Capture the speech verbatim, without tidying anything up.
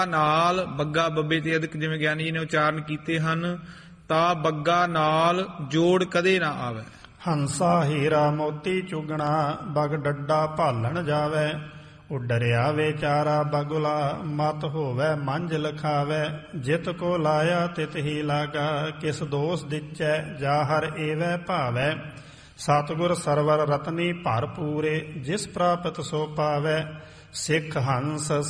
ਨਾਲ ਬੱਗਾ ਬੱਬੇ ਤੇ ਅਦਿਕ ਜਿਵੇਂ ਗਿਆਨੀ ਜੀ ਨੇ ਉਚਾਰਨ ਕੀਤੇ ਹਨ, ਤਾਂ ਬੱਗਾ ਨਾਲ ਜੋੜ ਕਦੇ ਨਾ ਆਵੇ। ਹੰਸਾ ਹੀਰਾ ਮੋਤੀ ਚੁਗਣਾ, ਬਗ ਡੱਡਾ ਭਾਲਣ ਜਾਵੇ। ਉਡਰਿਆ ਵੇਚਾਰਾ ਬਗੁਲਾ, ਮਤ ਹੋਵੇ ਮੰਝ ਲਖਾਵੇ। ਜਿਤ ਕੋ ਲਾਇਆ ਤਿਤ ਹੀ ਲਾਗਾ, ਕਿਸ ਦੋਸ ਦਿਚੈ ਜਾ ਹਰ ਏਵੈ ਭਾਵੈ। ਸਤਿਗੁਰ ਸਰਵਰ ਰਤਨੀ ਭਰ ਪੂਰੇ, ਜਿਸ ਪ੍ਰਾਪਤ ਸੋ ਪਾਵੈ। ਸਿੱਖ ਹੰਸ